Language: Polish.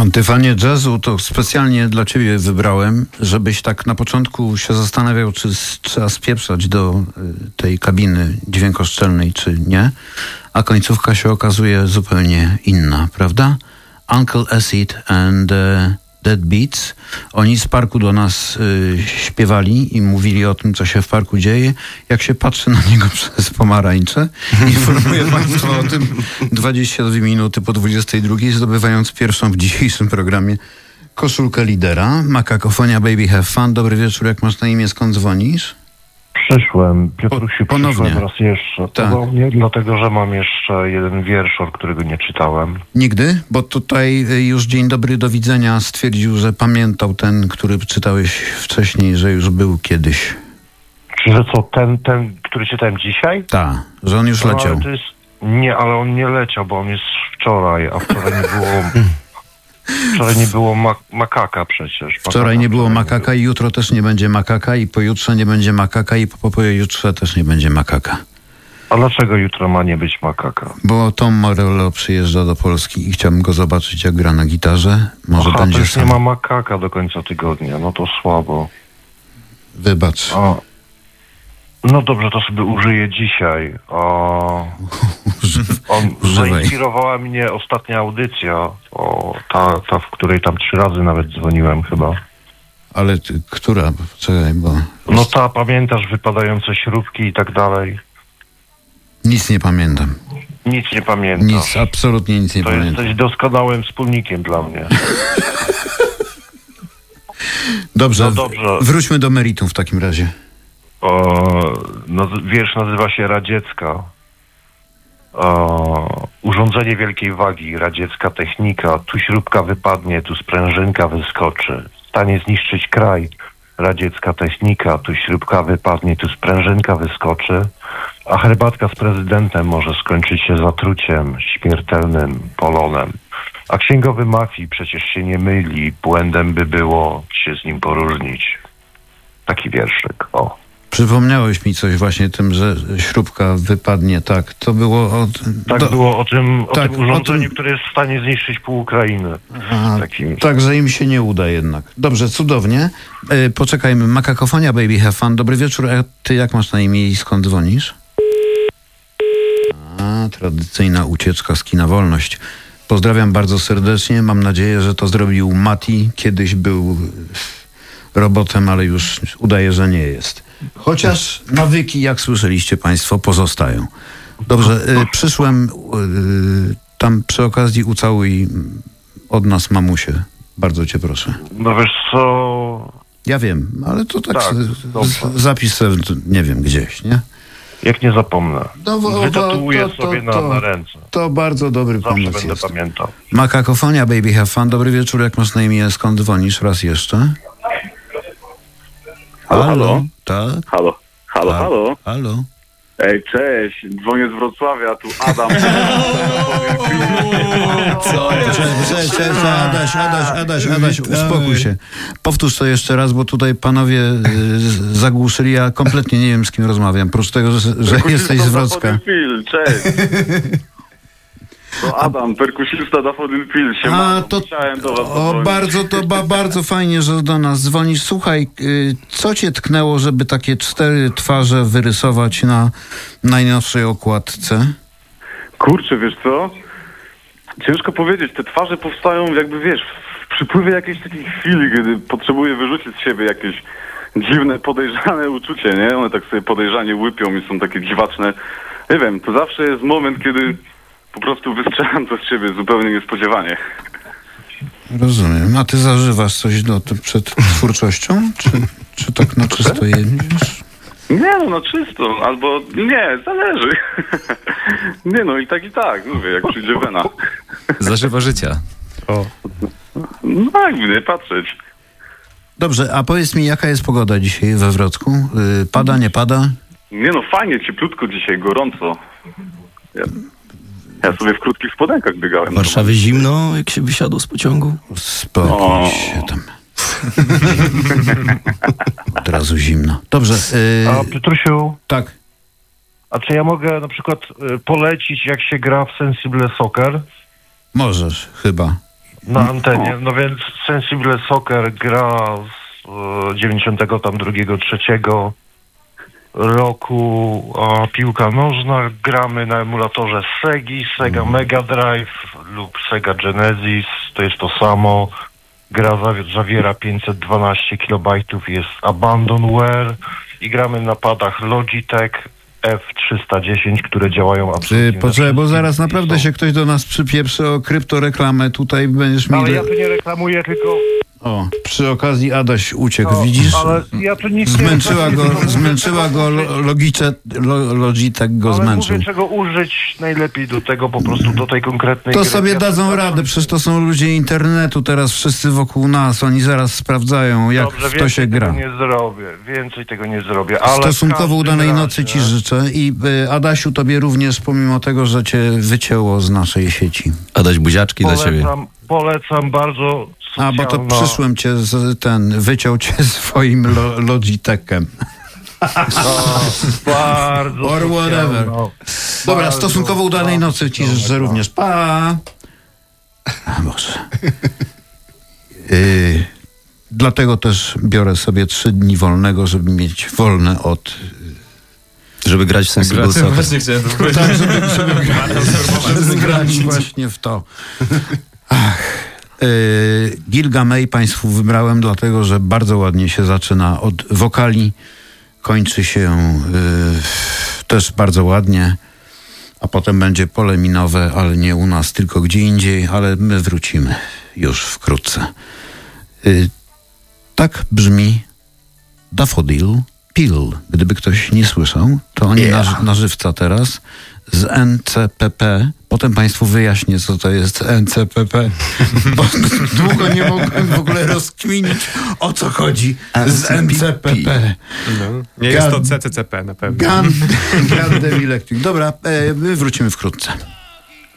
Antyfanie jazzu to specjalnie dla ciebie wybrałem, żebyś tak na początku się zastanawiał, czy trzeba spieprzać do tej kabiny dźwiękoszczelnej, czy nie. A końcówka się okazuje zupełnie inna, prawda? Uncle Acid and Dead Beats. Oni z parku do nas śpiewali i mówili o tym, co się w parku dzieje. Jak się patrzy na niego przez pomarańcze, informuję Państwa o tym 22 minuty po 22, zdobywając pierwszą w dzisiejszym programie koszulkę lidera. Makakofonia Baby Have Fun. Dobry wieczór, jak masz na imię, skąd dzwonisz? Przyszłem, Piotrusiu, ponownie. przyszłem raz jeszcze. Tak. Ponownie, dlatego, że mam jeszcze jeden wiersz, którego nie czytałem. Nigdy? Bo tutaj już dzień dobry, do widzenia stwierdził, że pamiętał ten, który czytałeś wcześniej, że już był kiedyś. Czy że co, ten, który czytałem dzisiaj? Tak, że on już leciał. Ale to jest... Nie, ale on nie leciał, bo on jest wczoraj, a wczoraj nie było... Wczoraj nie było makaka przecież. Wczoraj nie było makaka i jutro też nie będzie makaka i pojutrze nie będzie makaka i pojutrze też nie będzie makaka. A dlaczego jutro ma nie być makaka? Bo Tom Morello przyjeżdża do Polski i chciałbym go zobaczyć, jak gra na gitarze. Może Aha, będzie to już sam. nie ma makaka do końca tygodnia, no to słabo. Wybacz. A. No dobrze, to sobie użyję dzisiaj. Zainspirowała mnie ostatnia audycja, ta, w której tam 3 razy nawet dzwoniłem chyba. Ale która? Czekaj, bo... No ta, pamiętasz, wypadające śrubki i tak dalej? Nic nie pamiętam. Nic nie pamiętam. Nic, absolutnie nic nie to pamiętam. jesteś doskonałym wspólnikiem dla mnie. Dobrze, No dobrze. Wróćmy do meritum w takim razie. Wiersz nazywa się Radziecka. Urządzenie wielkiej wagi, radziecka technika. Tu śrubka wypadnie, tu sprężynka wyskoczy. W stanie zniszczyć kraj. Radziecka technika. Tu śrubka wypadnie, tu sprężynka wyskoczy. A herbatka z prezydentem może skończyć się zatruciem, śmiertelnym polonem. A księgowy mafii przecież się nie myli. Błędem by było się z nim poróżnić. Taki wierszyk, Przypomniałeś mi coś właśnie tym, że śrubka wypadnie, tak. To było było o tym urządzeniu, które jest w stanie zniszczyć pół Ukrainy. Tak, że im się nie uda jednak. Dobrze, cudownie. Poczekajmy. Makakofonia Baby Have Fun. Dobry wieczór. A ty jak masz na imię i skąd dzwonisz? Tradycyjna ucieczka z kina Wolność. Pozdrawiam bardzo serdecznie. Mam nadzieję, że to zrobił Mati. Kiedyś był robotem, ale już udaje, że nie jest. Chociaż nawyki, jak słyszeliście Państwo, pozostają. Dobrze, przyszłem tam przy okazji ucałuj od nas mamusię. Bardzo cię proszę. No wiesz co... Ja wiem, ale to tak dobrze. zapis sobie, nie wiem, gdzieś, nie? Jak nie zapomnę. Wytatuuję to sobie na ręce. To bardzo dobry Zawsze pomysł będę jest. pamiętał. Makakofonia Baby Have Fun. Dobry wieczór, jak masz na imię, skąd dzwonisz? Raz jeszcze. Halo? Tak? Halo? Ej, cześć, dzwonię z Wrocławia, tu Adam. Adaś, uspokój się. Powtórz to jeszcze raz, bo tutaj panowie zagłuszyli, ja kompletnie nie wiem, z kim rozmawiam, prócz tego, że jesteś z Wrocka. Cześć. To Adam, perkusista Daffodil Pil. Chciałem do was bardzo fajnie, że do nas dzwonisz. Słuchaj, co cię tknęło, żeby takie 4 twarze wyrysować na najnowszej okładce? Kurczę, wiesz co? Ciężko powiedzieć, te twarze powstają jakby, wiesz, w przypływie jakiejś takiej chwili, kiedy potrzebuję wyrzucić z siebie jakieś dziwne, podejrzane uczucie, nie? One tak sobie podejrzanie łypią i są takie dziwaczne. Nie wiem, to zawsze jest moment, kiedy po prostu wystrzelam to z siebie zupełnie niespodziewanie. Rozumiem. A ty zażywasz coś przed twórczością? Czy tak na czysto jedziesz? Nie, na czysto. Albo nie, zależy. Nie, i tak, mówię, jak przyjdzie wena. Zażywa życia. No tak, nie patrzeć. Dobrze, a powiedz mi, jaka jest pogoda dzisiaj we Wrocku? Pada, nie pada? Nie, fajnie, cieplutko dzisiaj, gorąco. Ja sobie w krótkich spodenkach biegałem. W Warszawie zimno, jak się wysiadło z pociągu? Spokój się tam. Od razu zimno. Dobrze. A Piotrusiu? Tak. A czy ja mogę na przykład polecić, jak się gra w Sensible Soccer? Możesz, chyba. na antenie. No więc Sensible Soccer gra z 92-3 roku, a piłka nożna gramy na emulatorze Segi, Sega Mega Drive lub Sega Genesis, to jest to samo. Gra zawiera 512 KB, jest Abandonware i gramy na padach Logitech F310, które działają absolutnie. Poczekaj, bo zaraz naprawdę się ktoś do nas przypieprzy o kryptoreklamę. Tutaj będziesz mi... Ale ja tu nie reklamuję, tylko... O, przy okazji Adaś uciekł, widzisz? Ale ja tu nic Zmęczyła go Logitech go ale zmęczył. mówię, czego użyć najlepiej do tego, po prostu do tej konkretnej To gry. sobie dadzą radę, przecież to są ludzie internetu, teraz wszyscy wokół nas, oni zaraz sprawdzają, jak Dobrze, w to się gra. Więcej tego nie zrobię, ale Stosunkowo udanej nocy ci życzę i Adasiu, tobie również, pomimo tego, że cię wycięło z naszej sieci. Adaś, buziaczki dla ciebie. Polecam bardzo. Bo to przyszłem cię wyciął cię swoim Logitechem. Bardzo. Or whatever. Dobra, stosunkowo udanej nocy ci życzę również. Pa! Boże. Dlatego też biorę sobie 3 dni wolnego, żeby mieć wolne od... Żeby grać w Sensible Soccer. Właśnie chciałem to powiedzieć. Tak, żeby grać właśnie w to. Gilgamej Państwu wybrałem, dlatego że bardzo ładnie się zaczyna od wokali, kończy się też bardzo ładnie, a potem będzie pole minowe, ale nie u nas, tylko gdzie indziej, ale my wrócimy już wkrótce. Tak brzmi Daffodil Pill. Gdyby ktoś nie słyszał, to oni na żywca teraz z NCPP. Potem Państwu wyjaśnię, co to jest NCPP, bo długo nie mogłem w ogóle rozkminić, o co chodzi z NCPP. No, nie jest to CCCP na pewno. Gundam Electric. Dobra, my wrócimy wkrótce.